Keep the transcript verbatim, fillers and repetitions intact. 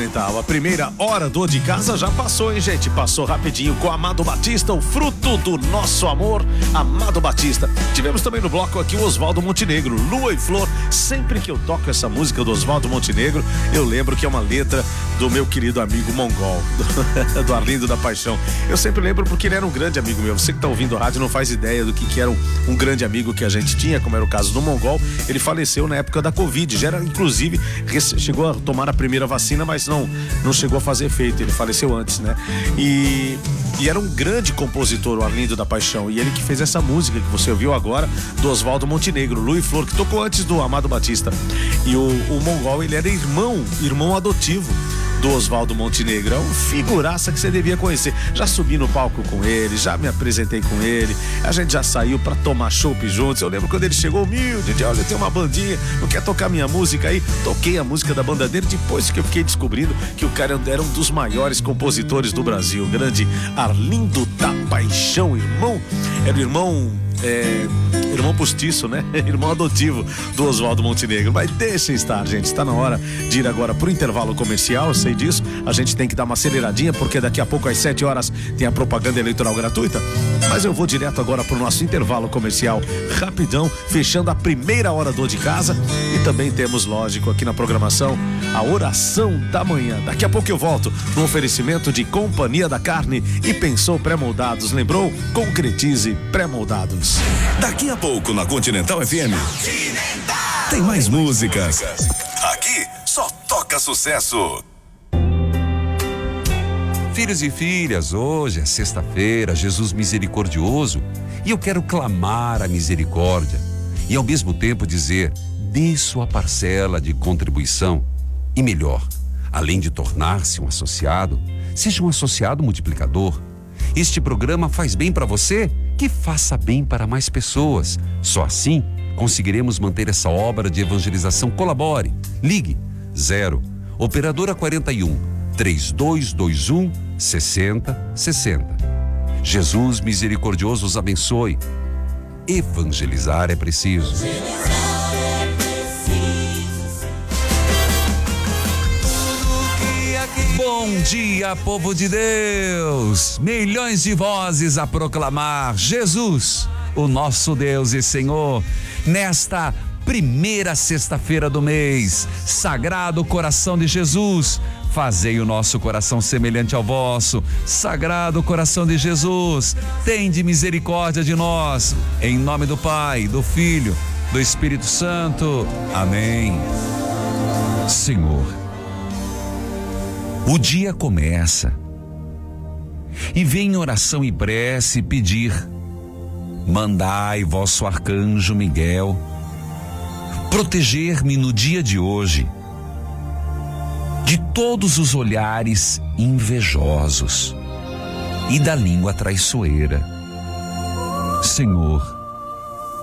tal? A primeira hora do De Casa já passou, hein, gente? Passou rapidinho com Amado Batista, o fruto do nosso amor, Amado Batista. Tivemos também no bloco aqui o Oswaldo Montenegro, Lua e Flor. Sempre que eu toco essa música do Oswaldo Montenegro, eu lembro que é uma letra do meu querido amigo Mongol, do, do Arlindo da Paixão. Eu sempre lembro porque ele era um grande amigo meu. Você que tá ouvindo o rádio não faz ideia do que, que era um, um grande amigo que a gente tinha, como era o caso do Mongol. Ele faleceu na época da Covid, já era, inclusive, chegou a tomar a primeira vacina, mas não, não chegou a fazer efeito, ele faleceu antes, né? E, e era um grande compositor, o Arlindo da Paixão, e ele que fez essa música que você ouviu agora, do Oswaldo Montenegro, Lua e Flor, que tocou antes do Amado Batista. E o, o Mongol, ele era irmão, irmão adotivo do Oswaldo Montenegro. É um figuraça que você devia conhecer. Já subi no palco com ele, já me apresentei com ele, a gente já saiu pra tomar chopp juntos. Eu lembro quando ele chegou humilde, de olha, tem uma bandinha, não quer tocar minha música aí? Toquei a música da banda dele, depois que eu fiquei descobrindo que o cara era um dos maiores compositores do Brasil, o grande Arlindo da Paixão, irmão, era o irmão É, irmão postiço, né? Irmão adotivo do Oswaldo Montenegro. Mas deixa estar, gente. Está na hora de ir agora pro intervalo comercial. Eu sei disso. A gente tem que dar uma aceleradinha, porque daqui a pouco às sete horas tem a propaganda eleitoral gratuita. Mas eu vou direto agora pro nosso intervalo comercial rapidão, fechando a primeira hora do De Casa. E também temos, lógico, aqui na programação, a oração da manhã. Daqui a pouco eu volto no oferecimento de Companhia da Carne e Pensou Pré-Moldados. Lembrou? Concretize Pré-Moldados. Daqui a pouco na Continental F M tem mais músicas. Aqui só toca sucesso. Filhos e filhas, hoje é sexta-feira, Jesus misericordioso, e eu quero clamar a misericórdia e ao mesmo tempo dizer: dê sua parcela de contribuição. E melhor, além de tornar-se um associado, seja um associado multiplicador. Este programa faz bem para você, que faça bem para mais pessoas. Só assim conseguiremos manter essa obra de evangelização. Colabore. Ligue zero operadora quarenta e um, três dois dois um, sessenta sessenta. Jesus misericordioso os abençoe. Evangelizar é preciso. Bom dia, povo de Deus! Milhões de vozes a proclamar Jesus, o nosso Deus e Senhor, nesta primeira sexta-feira do mês. Sagrado coração de Jesus, fazei o nosso coração semelhante ao vosso. Sagrado coração de Jesus, tende misericórdia de nós. Em nome do Pai, do Filho, do Espírito Santo. Amém. Senhor, o dia começa e vem em oração e prece pedir: mandai vosso arcanjo Miguel proteger-me no dia de hoje de todos os olhares invejosos e da língua traiçoeira. Senhor,